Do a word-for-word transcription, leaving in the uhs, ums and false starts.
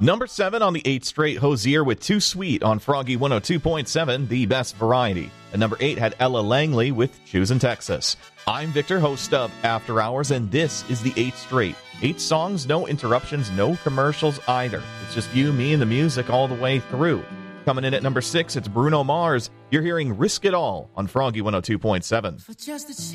Number seven on the eighth straight, Hozier with Too Sweet on Froggy one oh two point seven, the best variety. And number eight had Ella Langley with Choosing Texas. I'm Victor, host of After Hours, and this is the eighth straight. Eight songs, no interruptions, no commercials either. It's just you, me, and the music all the way through. Coming in at number six, it's Bruno Mars. You're hearing Risk It All on Froggy one oh two point seven.